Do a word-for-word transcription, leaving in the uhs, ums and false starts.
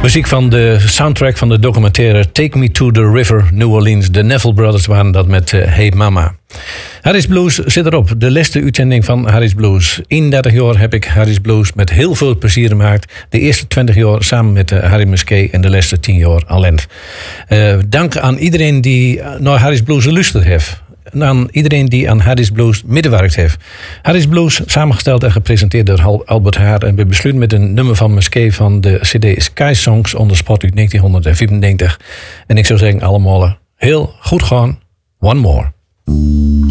Muziek van de soundtrack van de documentaire Take Me to the River, New Orleans. De Neville Brothers waren dat met uh, Hey Mama. Harry's Blues zit erop. De laatste uitzending van Harry's Blues. eenendertig jaar heb ik Harry's Blues met heel veel plezier gemaakt. De eerste twintig jaar samen met uh, Harry Musquet en de laatste tien jaar alleen. Uh, dank aan iedereen die naar Harry's Blues geluisterd heeft. En aan iedereen die aan Harry's Blues medewerkt heeft. Harry's Blues, samengesteld en gepresenteerd door Albert Haar. En we besluiten met een nummer van Musquet van de cd Sky Songs onder spot uit negentien vierennegentig. En ik zou zeggen allemaal heel goed gaan. One more.